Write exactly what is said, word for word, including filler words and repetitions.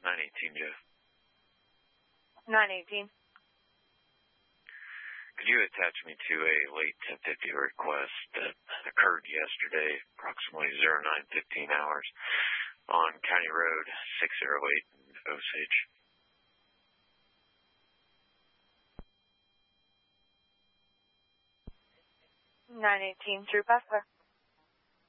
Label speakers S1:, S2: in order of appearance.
S1: nine eighteen, Jeff.
S2: nine eighteen.
S1: Could you attach me to a late ten fifty request that occurred yesterday, approximately zero nine fifteen hours, on County Road six oh eight in Osage?
S2: nine eighteen, True Pastor.